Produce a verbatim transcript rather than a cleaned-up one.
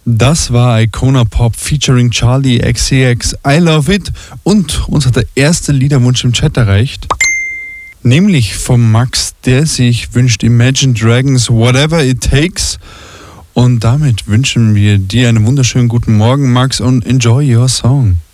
Das war Icona Pop featuring Charlie X C X, I Love It. Und uns hat der erste Liederwunsch im Chat erreicht. Nämlich vom Max, der sich wünscht Imagine Dragons Whatever It Takes. Und damit wünschen wir dir einen wunderschönen guten Morgen, Max, und enjoy your song.